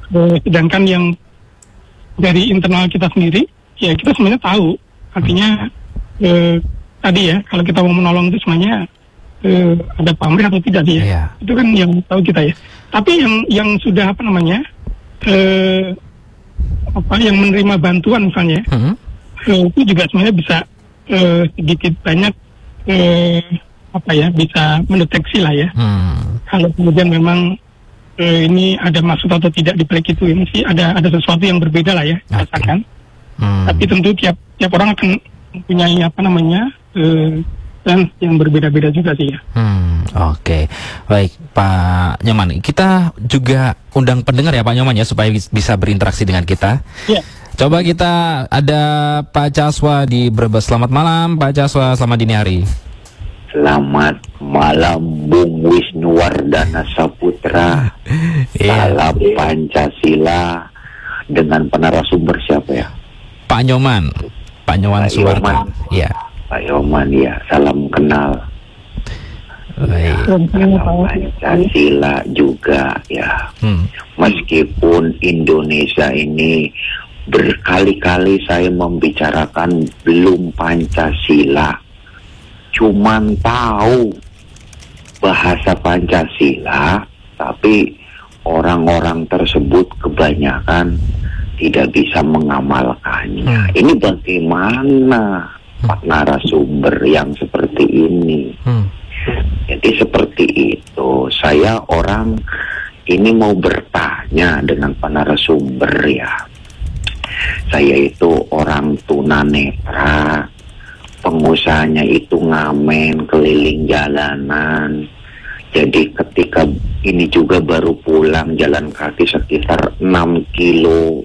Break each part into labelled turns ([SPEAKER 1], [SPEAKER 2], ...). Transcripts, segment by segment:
[SPEAKER 1] Sedangkan yang dari internal kita sendiri, ya kita sebenarnya tahu. Artinya tadi ya, kalau kita mau menolong itu sebenarnya ada pamrih atau tidak ya.
[SPEAKER 2] Yeah.
[SPEAKER 1] Itu kan yang tahu kita ya. Tapi yang sudah yang menerima bantuan misalnya, itu juga sebenarnya bisa sedikit banyak bisa mendeteksi lah ya. Kalau kemudian memang ini ada maksud atau tidak di balik itu, ya mesti ada sesuatu yang berbeda lah ya, rasakan. Tapi tentu tiap orang akan mempunyai dan yang berbeda-beda juga sih ya.
[SPEAKER 2] Oke. Baik Pak Nyoman, kita juga undang pendengar ya Pak Nyoman ya, supaya bisa berinteraksi dengan kita.
[SPEAKER 1] Iya.
[SPEAKER 2] Coba kita ada Pak Caswa di Brebes. Selamat malam Pak Caswa, selamat dini hari.
[SPEAKER 3] Selamat malam Bung Wisnuwardana Saputra. Salam Pancasila. Dengan penarasumber siapa ya?
[SPEAKER 2] Pak Nyoman Suwarto. Iya.
[SPEAKER 3] Pak Yoman ya, salam kenal. Salam Pancasila juga ya. Meskipun Indonesia ini berkali-kali saya membicarakan belum Pancasila, cuman tahu bahasa Pancasila, tapi orang-orang tersebut kebanyakan tidak bisa mengamalkannya. Ini bagaimana Pak narasumber yang seperti ini? Jadi seperti itu, saya orang ini mau bertanya dengan Pak narasumber ya. Saya itu orang tunanetra, pengusahanya itu ngamen keliling jalanan. Jadi ketika ini juga baru pulang jalan kaki sekitar 6 kilo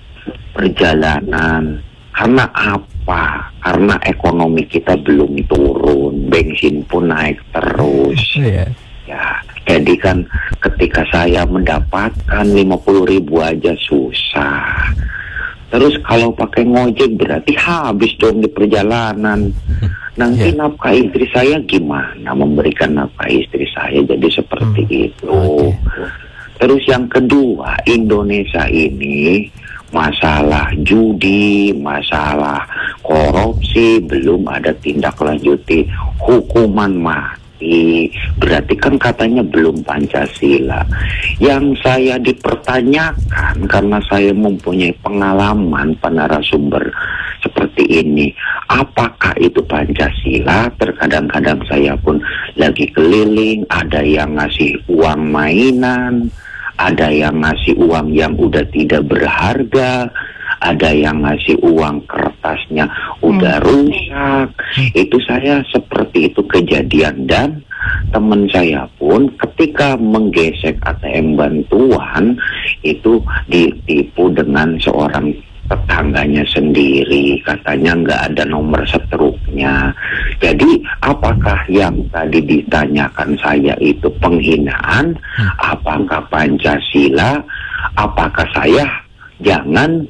[SPEAKER 3] perjalanan. Karena apa? Karena ekonomi kita belum turun, bensin pun naik terus. Ya, jadi kan ketika saya mendapatkan 50.000 aja susah. Terus kalau pakai ngojek berarti habis dong di perjalanan. Nanti nafkah istri saya gimana? Memberikan nafkah istri saya, jadi seperti itu. Terus yang kedua, Indonesia ini masalah judi, masalah korupsi, belum ada tindak lanjuti hukuman mati. Berarti kan katanya belum Pancasila. Yang saya dipertanyakan, karena saya mempunyai pengalaman narasumber seperti ini, apakah itu Pancasila? Terkadang-kadang saya pun lagi keliling, ada yang ngasih uang mainan, ada yang ngasih uang yang udah tidak berharga, ada yang ngasih uang kertasnya udah rusak. Itu saya seperti itu kejadian, dan teman saya pun ketika menggesek ATM bantuan itu ditipu dengan seorang tetangganya sendiri, katanya nggak ada nomor setruknya. Jadi apakah yang tadi ditanyakan saya itu penghinaan? Apakah Pancasila? Apakah saya jangan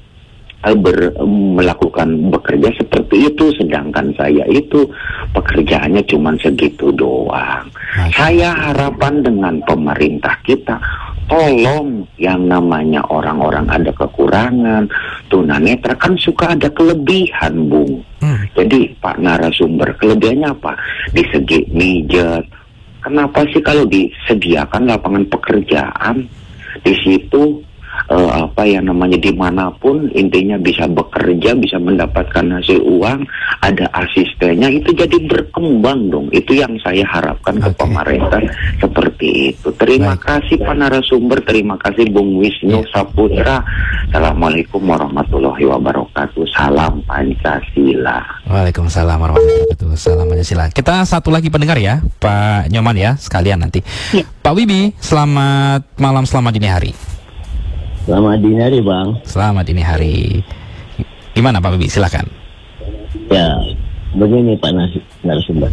[SPEAKER 3] melakukan bekerja seperti itu, sedangkan saya itu pekerjaannya cuma segitu doang. Saya harapan dengan pemerintah kita, tolong yang namanya orang-orang ada kekurangan, tunanetra kan suka ada kelebihan, Bung. Jadi Pak narasumber, kelebihannya apa? Di segi mijet. Kenapa sih kalau disediakan lapangan pekerjaan di situ dimanapun intinya bisa bekerja, bisa mendapatkan hasil uang, ada asistennya, itu jadi berkembang dong. Itu yang saya harapkan ke pemerintah seperti itu. Terima kasih Pak narasumber, terima kasih Bung Wisnu Saputra. Assalamualaikum warahmatullahi wabarakatuh. Salam Pancasila.
[SPEAKER 2] Waalaikumsalam warahmatullahi wabarakatuh. Salam Pancasila. Kita satu lagi pendengar ya, Pak Nyoman ya, sekalian nanti. Pak Wibi, selamat malam, selamat dini hari.
[SPEAKER 4] Selamat dini hari, Bang.
[SPEAKER 2] Selamat dini hari. Gimana Pak Bibi? Silakan.
[SPEAKER 4] Ya, begini Pak narasumber.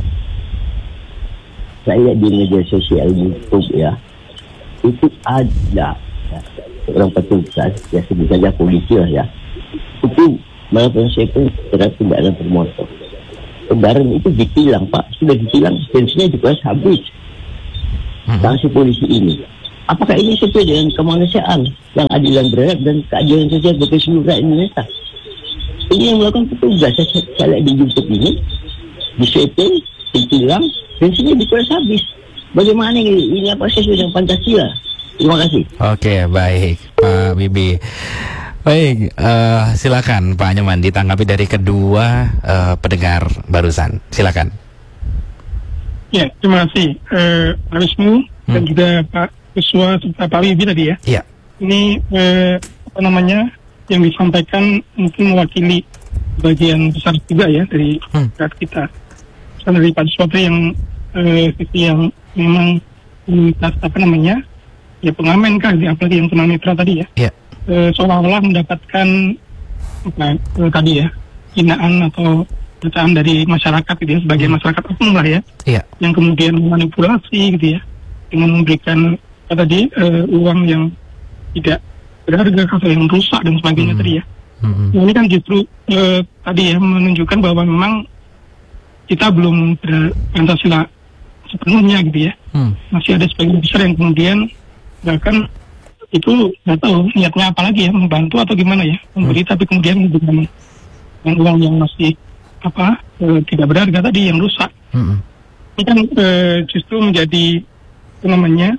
[SPEAKER 4] Saya di media sosial YouTube ya, itu ada orang petugas, ya sebut saja polisi lah ya, itu melakukan sweeping terhadap kendaraan bermotor. Kendaraan itu ditilang Pak, sudah ditilang, bensinnya juga habis. Sanksi polisi ini. Apakah ini sesuai dengan kemanusiaan yang adil dan beradab dan keadilan sosial bagi seluruh rakyat Indonesia? Ini yang melakukan petugas. Saya lihat di YouTube ini, disepeng, ditilang, dan sini dikuras habis. Bagaimana ini apa sesuai dengan Pancasila? Terima kasih.
[SPEAKER 2] Oke, baik Pak Bibi. Baik, silakan Pak Nyoman ditanggapi dari kedua pendengar barusan. Silakan.
[SPEAKER 1] Ya, terima kasih Pak Wisnu dan juga Pak Kuswa serta Pak Wibi tadi ya.
[SPEAKER 2] Iya.
[SPEAKER 1] Ini apa namanya yang disampaikan mungkin mewakili bagian besar juga ya dari rakyat kita. Misalnya dari Pak Kuswa yang sisi yang memang apa namanya ya pengamen kan, apalagi yang tunanetra tadi ya.
[SPEAKER 2] Iya.
[SPEAKER 1] Seolah-olah mendapatkan tadi ya hinaan atau bacaan dari masyarakat gitu ya, sebagai masyarakat umum lah ya, yang kemudian memanipulasi gitu ya dengan memberikan tadi uang yang tidak berharga atau yang rusak dan sebagainya tadi ya. Nah, ini kan justru tadi ya menunjukkan bahwa memang kita belum Pancasila sepenuhnya gitu ya. Masih ada sebagian besar yang kemudian bahkan itu nggak tahu niatnya apalagi ya, membantu atau gimana ya, memberi tapi kemudian dengan uang yang masih tidak berharga tadi, yang rusak. Ini kan justru menjadi namanya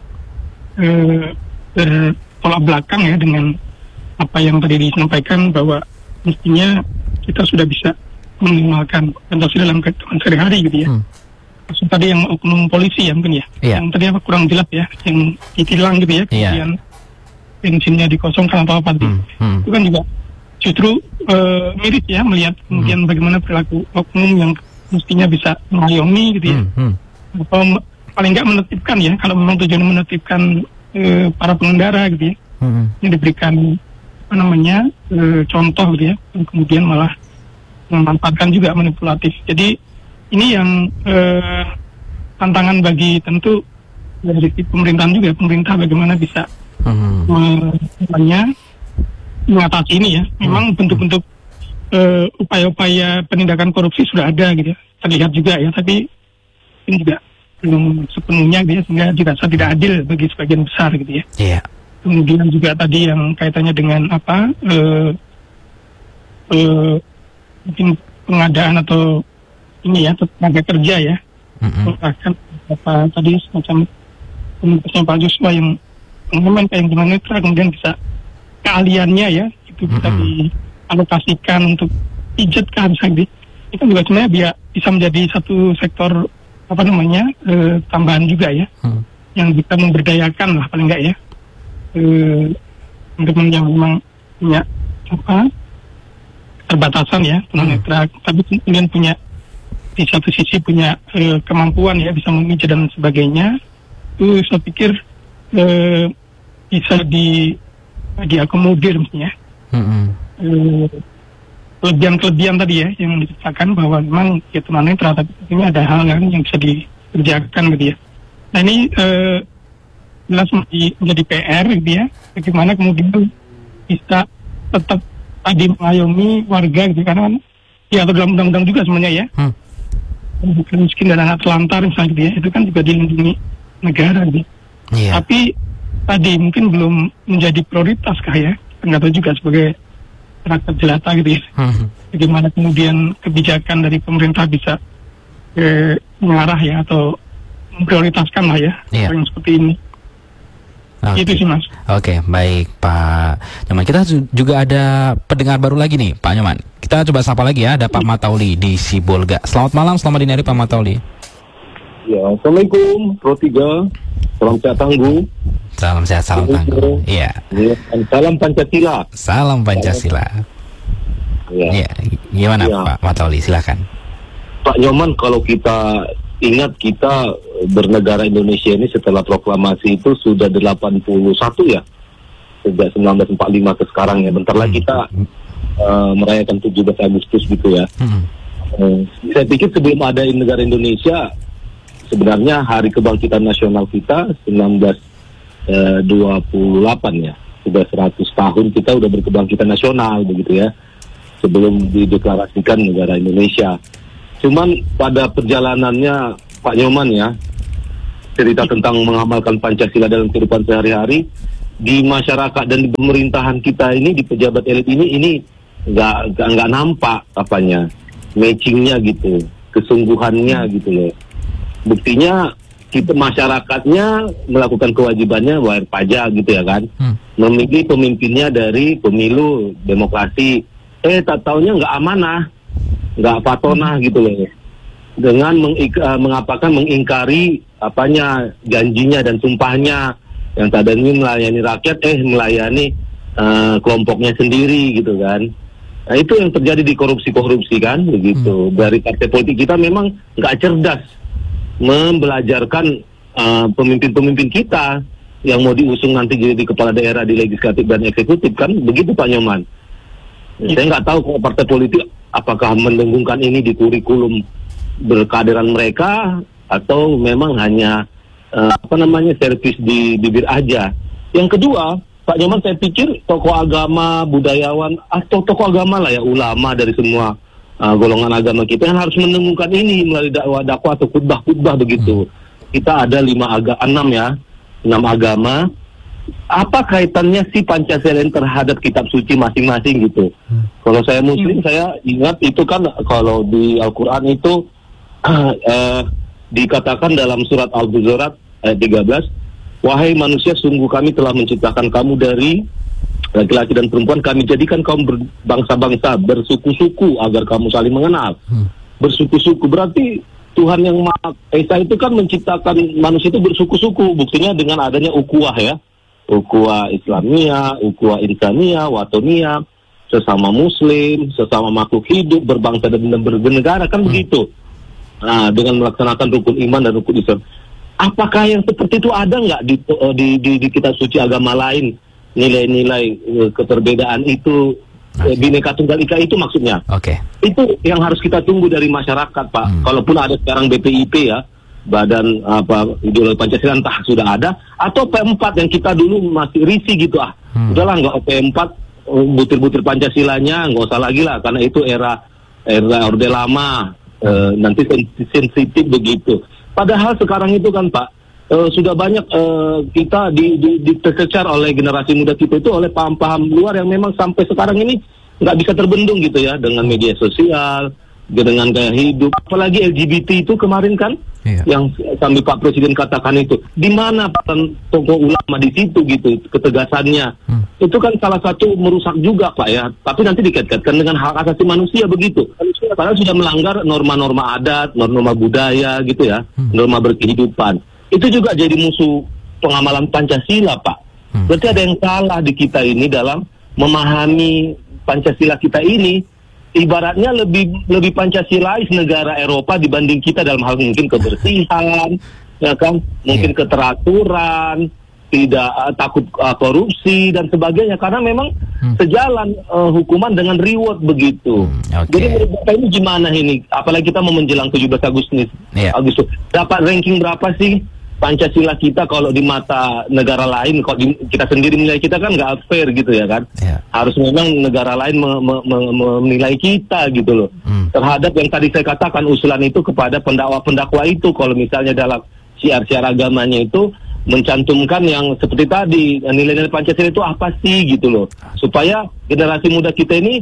[SPEAKER 1] bertolak belakang ya dengan apa yang tadi disampaikan, bahwa mestinya kita sudah bisa minimalkan Pancasila dalam kehidupan sehari-hari gitu ya. Maksud tadi yang oknum polisi ya mungkin ya, yang tadi kurang jelas ya, yang ditilang gitu ya, kemudian bensinnya dikosongkan atau apa tadi, itu kan juga justru mirip ya melihat kemudian bagaimana perilaku oknum yang mestinya bisa mengayomi gitu ya, atau paling nggak menertibkan ya, kalau memang tujuan menertibkan para pengendara gitu ya, yang diberikan contoh gitu ya, dan kemudian malah memanfaatkan juga manipulatif. Jadi ini yang tantangan bagi tentu dari pemerintahan juga, pemerintah bagaimana bisa mengatasi ini ya. Memang bentuk-bentuk upaya-upaya penindakan korupsi sudah ada gitu ya, terlihat juga ya, tapi ini juga belum sepenuhnya gitu ya, sehingga dirasa tidak adil bagi sebagian besar gitu ya. Kemudian juga tadi yang kaitannya dengan mungkin pengadaan atau ini ya, tenaga kerja ya, bahkan apa tadi semacam komunitasnya Pak Joshua yang pengamen kayak gimana netra, kemudian bisa keahliannya ya itu bisa dialokasikan untuk pijatkan misalnya, itu juga sebenarnya bisa menjadi satu sektor tambahan juga ya, yang bisa memberdayakan lah paling enggak ya teman-teman yang memang punya keterbatasan ya tunanetra, tapi kemudian punya di satu sisi punya kemampuan ya, bisa memijat dan sebagainya. Itu saya pikir bisa diakomodir mestinya. Kelebihan tadi ya yang dikatakan bahwa memang ya tunanetra, tapi ini ada hal yang bisa dikerjakan gitu ya. Nah ini jelas menjadi PR gitu ya, bagaimana kemudian bisa tetap tadi mengayomi warga gitu, karena kan ya atau dalam undang-undang juga sebenarnya ya, bukan miskin dan anak telantar misalnya gitu ya, itu kan juga dilindungi negara gitu. Tapi tadi mungkin belum menjadi prioritas kah ya, nggak tahu juga sebagai rakyat jelata gitu ya. Bagaimana kemudian kebijakan dari pemerintah bisa mengarah ya, atau memprioritaskan lah ya yang seperti ini. Itu sih Mas.
[SPEAKER 2] Oke, baik Pak Nyoman. Kita juga ada pendengar baru lagi nih Pak Nyoman. Kita coba sapa lagi ya, ada Pak Matauli di Sibolga. Selamat malam, selamat dini hari Pak Matauli.
[SPEAKER 5] Ya, Assalamualaikum Pro 3. Salam sehat tangguh.
[SPEAKER 2] Salam sehat, salam tangguh. Iya.
[SPEAKER 5] Salam Pancasila.
[SPEAKER 2] Salam Pancasila. Iya. Gimana Pak Matauli, silakan.
[SPEAKER 5] Pak Nyoman, kalau kita ingat, kita bernegara Indonesia ini setelah proklamasi itu sudah 81 ya, sejak 1945 ke sekarang ya. Bentar lagi kita merayakan 17 Agustus gitu ya. Saya pikir sebelum ada negara Indonesia, sebenarnya Hari Kebangkitan Nasional kita 1928 ya, sudah 100 tahun kita udah berkebangkitan nasional begitu ya, sebelum dideklarasikan negara Indonesia. Cuman pada perjalanannya Pak Nyoman ya, cerita tentang mengamalkan Pancasila dalam kehidupan sehari-hari di masyarakat dan di pemerintahan kita ini, di pejabat elit ini nggak nampak apanya matchingnya gitu, kesungguhannya gitu loh. Buktinya kita masyarakatnya melakukan kewajibannya bayar pajak gitu ya kan, memilih pemimpinnya dari pemilu demokrasi, tak taunya nggak amanah, nggak patonah gitu loh, dengan mengingkari apanya janjinya dan sumpahnya yang tadinya melayani rakyat melayani kelompoknya sendiri gitu kan. Nah itu yang terjadi di korupsi kan begitu. Dari partai politik kita memang nggak cerdas membelajarkan pemimpin-pemimpin kita yang mau diusung nanti jadi kepala daerah di legislatif dan eksekutif kan begitu Pak Nyoman. Saya nggak tahu kalau partai politik apakah mendengungkan ini di kurikulum berkaderan mereka atau memang hanya servis di bibir aja. Yang kedua, Pak Nyoman, saya pikir tokoh agama, budayawan atau tokoh agama lah ya, ulama dari semua golongan agama kita yang harus mendengungkan ini melalui dakwah atau khutbah begitu. Kita ada 6 agama. Apa kaitannya si Pancasila terhadap kitab suci masing-masing gitu? Kalau saya Muslim, saya ingat itu kan kalau di Al-Quran itu dikatakan dalam surat Al-Hujurat ayat 13, wahai manusia, sungguh kami telah menciptakan kamu dari laki-laki dan perempuan, kami jadikan kaum berbangsa-bangsa, bersuku-suku agar kamu saling mengenal. Bersuku-suku berarti Tuhan yang Maha Esa itu kan menciptakan manusia itu bersuku-suku. Buktinya dengan adanya ukhuwah ya, ukhuwah Islamiyah, ukhuwah Insaniyah, Watoniyah, sesama Muslim, sesama makhluk hidup, berbangsa dan bernegara kan begitu. Nah, dengan melaksanakan rukun iman dan rukun Islam. Apakah yang seperti itu ada nggak di kitab suci agama lain? Nilai-nilai keterbedaan itu, Bhinneka Tunggal Ika itu maksudnya. Itu yang harus kita tunggu dari masyarakat, Pak. Kalaupun ada sekarang BPIP ya, Badan Ideologi Pancasila, entah sudah ada atau P4 yang kita dulu masih risih gitu udahlah nggak P4 butir-butir Pancasilanya nggak usah lagi lah karena itu era Orde Lama, nanti sensitif begitu. Padahal sekarang itu kan Pak, sudah banyak kita tercecar oleh generasi muda kita itu oleh paham-paham luar yang memang sampai sekarang ini nggak bisa terbendung gitu ya, dengan media sosial, dengan gaya hidup, apalagi LGBT itu kemarin kan, yang sambil Pak Presiden katakan itu, di mana peran tokoh ulama di situ gitu, ketegasannya, itu kan salah satu merusak juga Pak ya, tapi nanti dikaitkan dengan hak asasi manusia begitu, padahal sudah melanggar norma-norma adat, norma budaya gitu ya, norma berkehidupan. Itu juga jadi musuh pengamalan Pancasila, Pak. Berarti ada yang salah di kita ini dalam memahami Pancasila kita ini. Ibaratnya lebih Pancasilais negara Eropa dibanding kita dalam hal mungkin kebersihan, ya kan, mungkin keteraturan, tidak takut korupsi dan sebagainya. Karena memang sejalan hukuman dengan reward begitu. Jadi menurut Bapak ini gimana ini? Apalagi kita mau menjelang 17 Agustus. Dapat ranking berapa sih Pancasila kita kalau di mata negara lain? Kalau kita sendiri menilai kita kan nggak fair gitu ya kan? Harus memang negara lain menilai kita gitu loh. Terhadap yang tadi saya katakan usulan itu kepada pendakwa itu, kalau misalnya dalam syiar-syiar agamanya itu mencantumkan yang seperti tadi, nilai-nilai Pancasila itu apa sih gitu loh, supaya generasi muda kita ini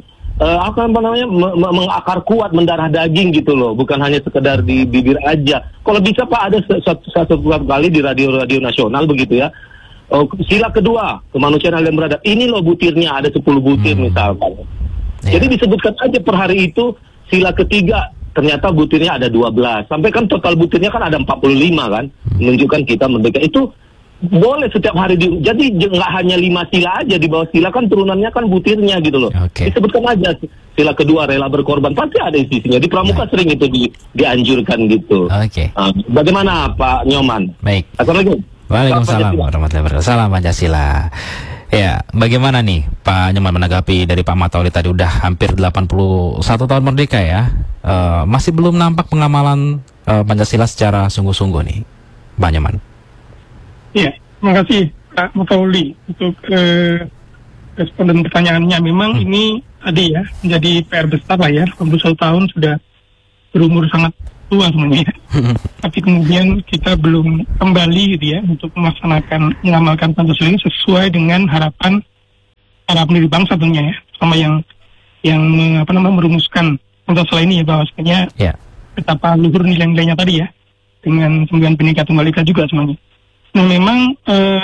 [SPEAKER 5] mengakar kuat, mendarah daging gitu loh, bukan hanya sekedar di bibir aja. Kalau bisa Pak ada satu kali di radio-radio nasional begitu ya, sila kedua kemanusiaan adil dan beradab, ini loh butirnya ada 10 butir misalkan. Jadi disebutkan aja per hari itu, sila ketiga ternyata butirnya ada 12, sampai kan total butirnya kan ada 45 kan, menunjukkan kita merdeka. Itu boleh setiap hari jadi nggak hanya 5 sila aja, di bawah sila kan turunannya kan butirnya gitu loh. Disebutkan aja sila kedua rela berkorban, pasti ada isinya. Di Pramuka sering itu dianjurkan gitu. Bagaimana Pak Nyoman?
[SPEAKER 2] Baik.
[SPEAKER 5] Assalamualaikum.
[SPEAKER 2] Waalaikumsalam warahmatullahi wabarakatuh. Salam Pancasila. Ya, bagaimana nih Pak Nyoman menanggapi dari Pak Matauli tadi, udah hampir 81 tahun merdeka ya, masih belum nampak pengamalan Pancasila secara sungguh-sungguh nih, Pak Nyoman.
[SPEAKER 1] Iya, terima kasih Pak Matauli untuk responden pertanyaannya. Memang ini tadi ya menjadi PR besar lah ya, 81 tahun sudah berumur sangat tua sebenarnya. Tapi kemudian kita belum kembali gitu ya untuk mengamalkan Pancasila ini sesuai dengan harapan para pendiri bangsa tentunya ya, sama yang merumuskan Pancasila ini ya, bahwasanya betapa luhur nilai-nilainya tadi ya, dengan Sembilan Bhinneka Tunggal Ika juga semuanya. Nah memang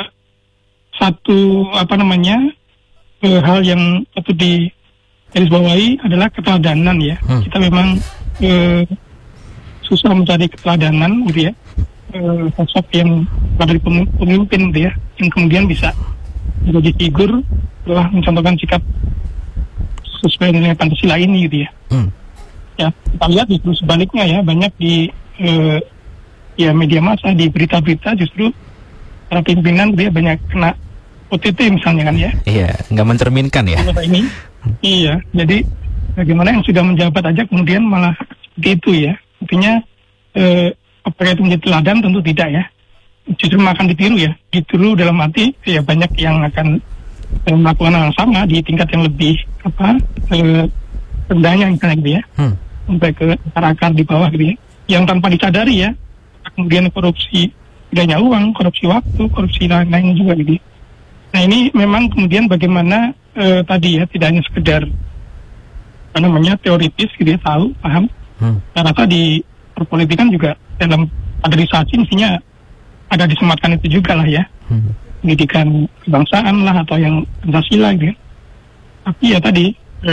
[SPEAKER 1] satu hal yang patut digarisbawahi adalah keteladanan ya. Kita memang susah mencari keteladanan gitu ya, sosok yang dari pemimpin gitu ya, yang kemudian bisa menjadi figur telah mencontohkan sikap sesuai dengan Pancasila ini gitu ya. Ya kita lihat justru sebaliknya ya, banyak di media massa, di berita-berita justru para pimpinan dia banyak kena OTT misalnya kan ya.
[SPEAKER 2] Iya, nggak mencerminkan ya.
[SPEAKER 1] Ini, iya, jadi bagaimana yang sudah menjabat aja kemudian malah seperti itu ya. Artinya apakah itu menjadi teladan? Tentu tidak ya. Justru akan ditiru ya. Ditiru dalam arti ya banyak yang akan melakukan hal yang sama di tingkat yang lebih rendahnya misalnya gitu ya. Sampai ke akar di bawah gitu ya. Yang tanpa disadari ya. Kemudian korupsi gaya uang, korupsi waktu, korupsi lain-lain juga gitu. Nah ini memang kemudian bagaimana tadi ya, tidak hanya sekedar teoritis gitu ya, tahu, paham. Saya rasa di perpolitikan juga dalam kaderisasi mestinya ada disematkan itu juga lah ya. Pendidikan kebangsaan lah atau yang Pancasila gitu ya. Tapi ya tadi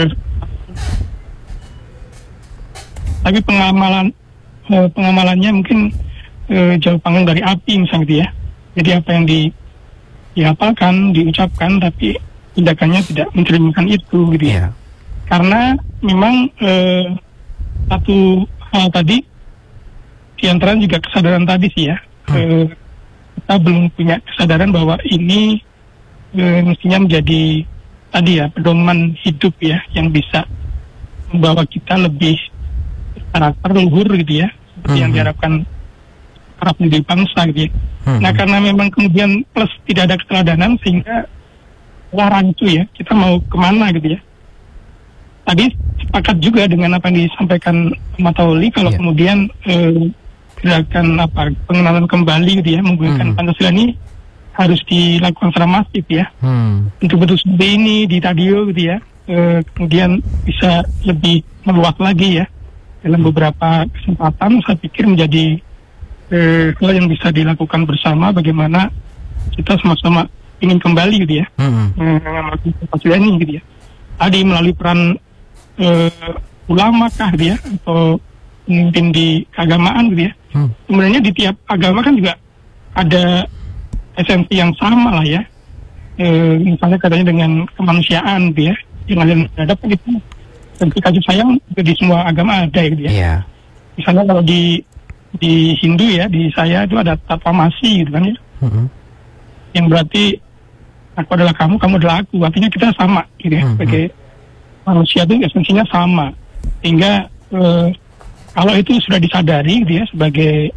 [SPEAKER 1] tapi pengamalannya mungkin jauh panggang dari api misalnya gitu ya. Jadi apa yang dihafalkan, diucapkan, tapi tindakannya tidak mencerminkan itu gitu ya. Karena memang satu hal tadi diantara juga kesadaran tadi sih ya. Kita belum punya kesadaran bahwa ini mestinya menjadi tadi ya pedoman hidup ya, yang bisa membawa kita lebih karakter luhur gitu ya, seperti yang diharapkan para pendiri bangsa gitu ya. Nah karena memang kemudian plus tidak ada keteladanan sehingga rancu ya, kita mau kemana gitu ya. Tadi sepakat juga dengan apa yang disampaikan Matauli, kalau kemudian gerakan pengenalan kembali gitu ya, menggunakan Pancasila ini harus dilakukan secara masif ya. Untuk bentuk seperti ini di radio gitu ya, kemudian bisa lebih meluas lagi ya dalam beberapa kesempatan. Saya pikir menjadi hal yang bisa dilakukan bersama, bagaimana kita sama-sama ingin kembali gitu ya, mengamalkan Pancasila ini gitu ya. Tadi melalui peran ulama kah gitu ya, atau pemimpin di keagamaan gitu ya. Sebenarnya di tiap agama kan juga ada esensi yang sama lah ya. Misalnya katanya dengan kemanusiaan gitu ya, yang ada terhadap gitu. Dan kasih sayang di semua agama ada gitu ya. Misalnya kalau di Hindu ya, di saya itu ada tatwamasi gitu kan ya. Yang berarti aku adalah kamu, kamu adalah aku. Artinya kita sama gitu ya. Sebagai manusia itu esensinya sama. Sehingga kalau itu sudah disadari gitu ya, sebagai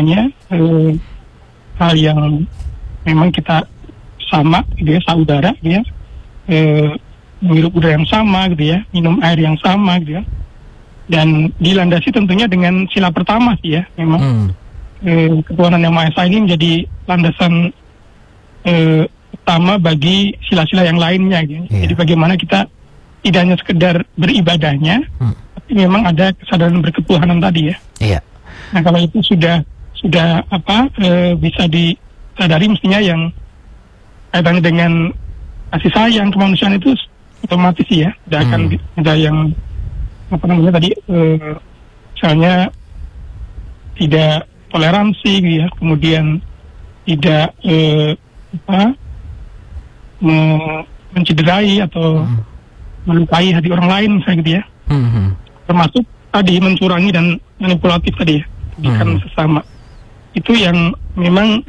[SPEAKER 1] hal yang memang kita sama gitu ya, saudara gitu ya, menghirup udara yang sama gitu ya, minum air yang sama gitu ya, dan dilandasi tentunya dengan sila pertama sih ya, memang ketuhanan yang Maha Esa ini menjadi landasan utama bagi sila-sila yang lainnya gitu. Jadi bagaimana kita tidak hanya sekedar beribadahnya, tapi memang ada kesadaran berketuhanan tadi ya. Nah kalau itu sudah bisa disadari, mestinya yang kaitannya dengan kasih sayang kemanusiaan itu otomatis ya, tidak akan ada yang tadi misalnya tidak toleransi gitu ya, kemudian tidak mencederai atau melukai hati orang lain misalnya gitu ya. Termasuk tadi mencurangi dan manipulatif tadi ya, bukan sesama. Itu yang memang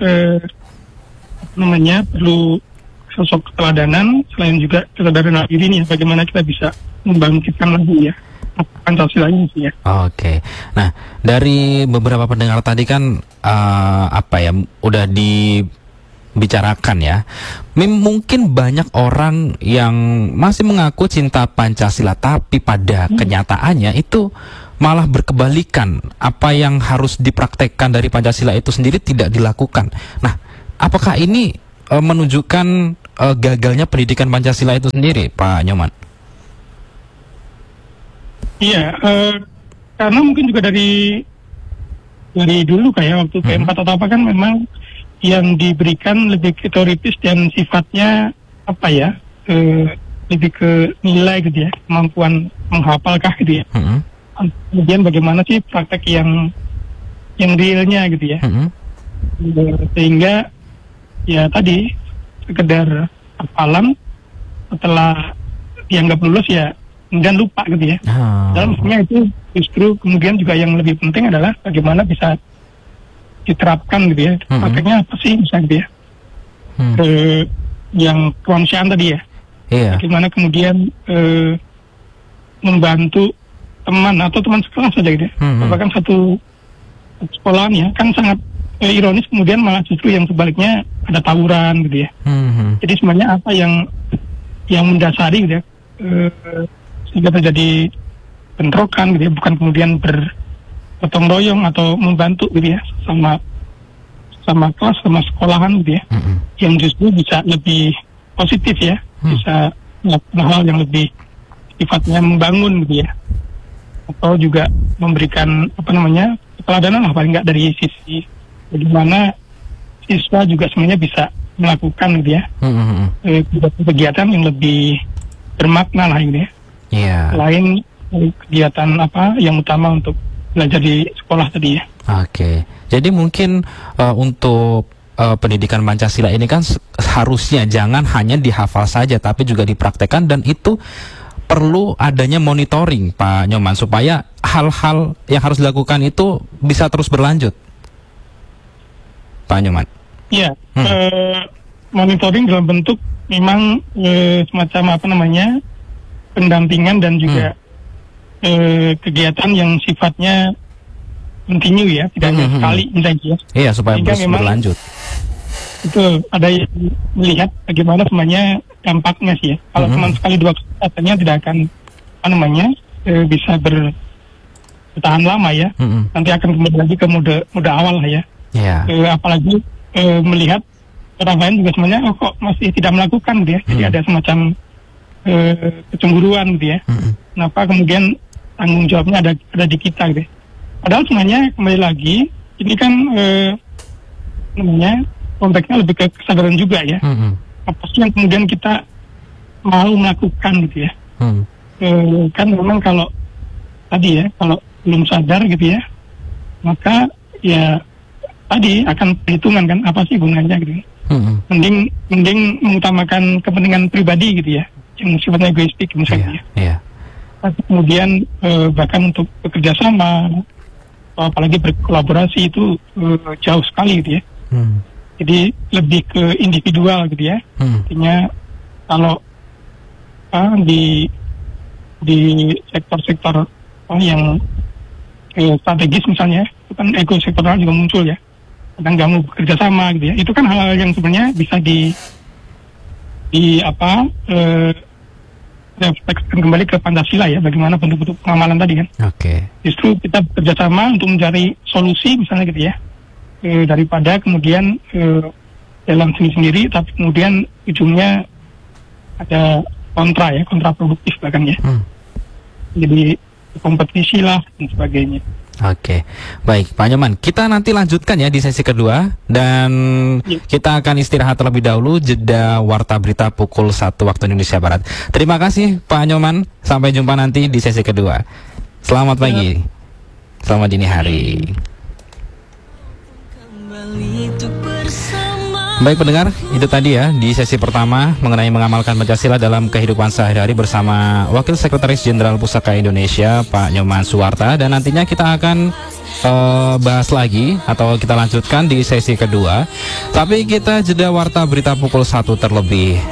[SPEAKER 1] perlu sosok keteladanan, selain juga kesadaran diri ini, bagaimana kita bisa membangkitkan lagi ya Pancasila ini sih ya.
[SPEAKER 2] Oke. Nah, dari beberapa pendengar tadi kan udah dibicarakan ya. Mungkin banyak orang yang masih mengaku cinta Pancasila, tapi pada kenyataannya itu malah berkebalikan, apa yang harus dipraktekkan dari Pancasila itu sendiri tidak dilakukan. Nah, apakah ini menunjukkan gagalnya pendidikan Pancasila itu sendiri, Pak Nyoman?
[SPEAKER 1] Iya, karena mungkin juga dari dulu kayak waktu P4 atau apa kan memang yang diberikan lebih ke teoritis dan sifatnya apa ya, lebih ke nilai gitu ya, kemampuan menghafalkah gitu ya. Kemudian bagaimana sih praktek yang realnya gitu ya. Sehingga ya tadi sekedar hafalan setelah dianggap lulus ya kemudian lupa gitu ya. Dalam maksudnya itu justru kemudian juga yang lebih penting adalah bagaimana bisa diterapkan gitu ya. Prakteknya apa sih misalnya gitu ya. Yang kemanusiaan tadi ya. Bagaimana kemudian membantu teman atau teman sekelas saja gitu ya. Bahkan satu sekolahan ya kan sangat ironis, kemudian malah justru yang sebaliknya ada tawuran gitu ya. Jadi sebenarnya apa yang mendasari gitu ya, sehingga terjadi bentrokan gitu ya, bukan kemudian bergotong royong atau membantu gitu ya sama kelas, sama sekolahan gitu ya, yang justru bisa lebih positif ya, bisa melakukan hal yang lebih sifatnya membangun gitu ya, atau juga memberikan keteladanan lah paling nggak dari sisi bagaimana siswa juga sebenarnya bisa melakukan gitu ya kegiatan yang lebih bermakna lah gitu ya. Selain kegiatan yang utama untuk belajar di sekolah tadi ya.
[SPEAKER 2] Jadi mungkin untuk pendidikan Pancasila ini kan harusnya jangan hanya dihafal saja, tapi juga dipraktekkan, dan itu perlu adanya monitoring, Pak Nyoman, supaya hal-hal yang harus dilakukan itu bisa terus berlanjut, Pak Nyoman.
[SPEAKER 1] Iya, monitoring dalam bentuk memang semacam pendampingan dan juga kegiatan yang sifatnya continue ya, tidak hanya sekali misalnya.
[SPEAKER 2] Iya, supaya terus berlanjut.
[SPEAKER 1] Itu ada yang melihat bagaimana sebenarnya dampaknya sih ya. Kalau cuma sekali dua kali katanya tidak akan bisa bertahan lama ya. Nanti akan kembali lagi ke mode awal lah ya. Apalagi melihat orang lain juga sebenarnya kok masih tidak melakukan gitu ya. Jadi ada semacam kecemburuan gitu ya. Kenapa kemudian tanggung jawabnya ada di kita gitu ya. Padahal sebenarnya kembali lagi ini kan konteksnya lebih ke kesadaran juga ya. Apa sih yang kemudian kita mau melakukan gitu ya. Kan memang kalau tadi ya, kalau belum sadar gitu ya, maka ya tadi akan perhitungan kan apa sih gunanya gitu. Mending mengutamakan kepentingan pribadi gitu ya, yang sifatnya egoistik misalnya. Tapi kemudian bahkan untuk bekerja sama, apalagi berkolaborasi itu jauh sekali gitu ya. Jadi lebih ke individual gitu ya. Artinya kalau di sektor-sektor yang strategis misalnya, itu kan ego sektoral juga muncul ya. Kadang nggak mau bekerja sama gitu ya. Itu kan hal-hal yang sebenarnya bisa refleksikan kembali ke Pancasila ya, bagaimana bentuk-bentuk pengamalan tadi kan. Justru kita bekerja sama untuk mencari solusi misalnya gitu ya. Daripada kemudian jalan sendiri-sendiri, tapi kemudian ujungnya ada kontraproduktif bahkan ya. Jadi kompetisi lah dan sebagainya.
[SPEAKER 2] Baik Pak Nyoman, kita nanti lanjutkan ya di sesi kedua, dan kita akan istirahat terlebih dahulu, jeda warta berita pukul 1 waktu Indonesia Barat. Terima kasih Pak Nyoman, sampai jumpa nanti di sesi kedua. Selamat pagi, selamat dini hari. Baik pendengar, itu tadi ya di sesi pertama mengenai mengamalkan Pancasila dalam kehidupan sehari-hari bersama Wakil Sekretaris Jenderal Pusaka Indonesia Pak Nyoman Suwarta, dan nantinya kita akan bahas lagi atau kita lanjutkan di sesi kedua. Tapi kita jeda warta berita pukul 1 terlebih